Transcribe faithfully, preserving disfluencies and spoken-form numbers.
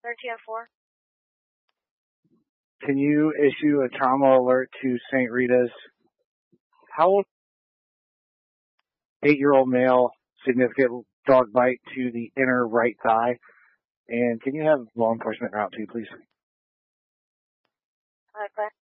thirteen oh four. Can you issue a trauma alert to Saint Rita's? How old? Eight-year-old male, significant dog bite to the inner right thigh. And can you have law enforcement route two, please? Okay.